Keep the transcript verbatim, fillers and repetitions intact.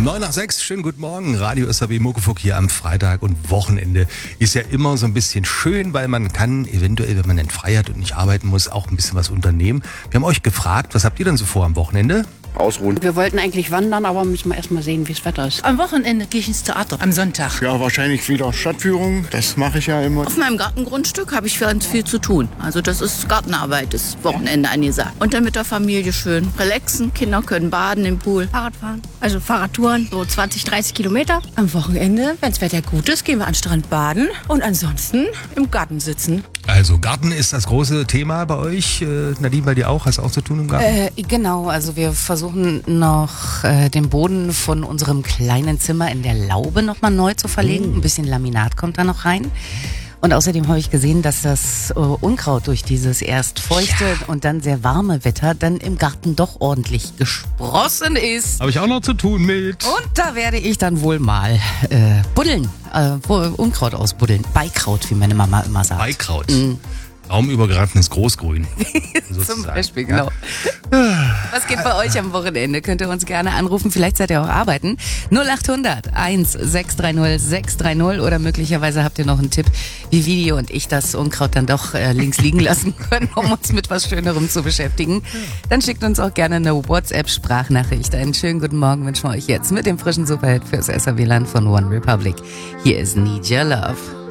neun nach sechs, schönen guten Morgen. Radio S A B Muckefuck hier am Freitag und Wochenende ist ja immer so ein bisschen schön, weil man kann eventuell, wenn man denn frei hat und nicht arbeiten muss, auch ein bisschen was unternehmen. Wir haben euch gefragt, was habt ihr denn so vor am Wochenende? Ausruhen. Wir wollten eigentlich wandern, aber müssen wir erst mal sehen, wie das Wetter ist. Am Wochenende gehe ich ins Theater, am Sonntag. Ja, wahrscheinlich wieder Stadtführung. Das mache ich ja immer. Auf meinem Gartengrundstück habe ich ganz viel zu tun. Also das ist Gartenarbeit, das Wochenende angesagt. Und dann mit der Familie schön relaxen. Kinder können baden im Pool. Fahrradfahren, also Fahrradtouren, so zwanzig, dreißig Kilometer. Am Wochenende, wenn das Wetter gut ist, gehen wir an den Strand baden und ansonsten im Garten sitzen. Also Garten ist das große Thema bei euch. Äh, Nadine, bei dir auch? Hast du auch zu tun im Garten? Äh, genau, also wir versuchen noch äh, den Boden von unserem kleinen Zimmer in der Laube nochmal neu zu verlegen. Ein bisschen Laminat kommt da noch rein. Und außerdem habe ich gesehen, dass das äh, Unkraut durch dieses erst feuchte ja. und dann sehr warme Wetter dann im Garten doch ordentlich gesprossen ist. Habe ich auch noch zu tun mit. Und da werde ich dann wohl mal äh, buddeln, äh, Unkraut ausbuddeln. Beikraut, wie meine Mama immer sagt. Beikraut. Mhm. Raumübergreifendes Großgrün. Zum Beispiel, genau. Ja. Was geht bei euch am Wochenende? Könnt ihr uns gerne anrufen, vielleicht seid ihr auch arbeiten. null acht hundert eins sechs drei null sechs drei null oder möglicherweise habt ihr noch einen Tipp, wie Video und ich das Unkraut dann doch äh, links liegen lassen können, um uns mit was Schönerem zu beschäftigen. Dann schickt uns auch gerne eine WhatsApp-Sprachnachricht. Einen schönen guten Morgen wünschen wir euch jetzt mit dem frischen Superhit fürs S A B-Land von One Republic. Hier ist Need Your Love.